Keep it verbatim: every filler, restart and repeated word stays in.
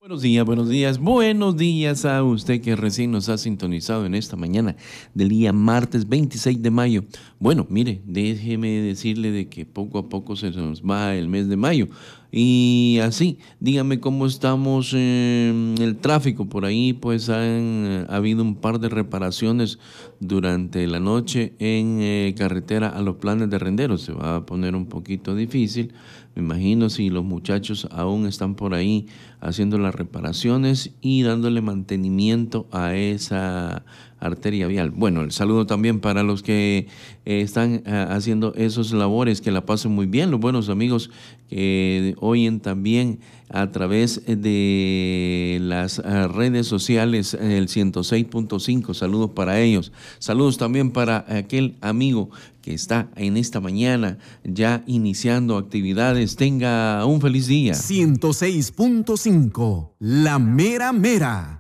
Buenos días, buenos días, buenos días a usted que recién nos ha sintonizado en esta mañana del día martes veintiséis de mayo. Bueno, mire, déjeme decirle de que poco a poco se nos va el mes de mayo. Y así, dígame cómo estamos en el tráfico. Por ahí pues han ha habido un par de reparaciones durante la noche en eh, carretera a los Planes de Renderos. Se va a poner un poquito difícil. Me imagino si los muchachos aún están por ahí haciendo las reparaciones y dándole mantenimiento a esa arteria vial. Bueno, el saludo también para los que eh, están uh, haciendo esos labores, que la pasen muy bien, los buenos amigos que oyen también a través de las uh, redes sociales, el ciento seis punto cinco, saludos para ellos. Saludos también para aquel amigo que está en esta mañana ya iniciando actividades. Tenga un feliz día. ciento seis punto cinco, la mera mera.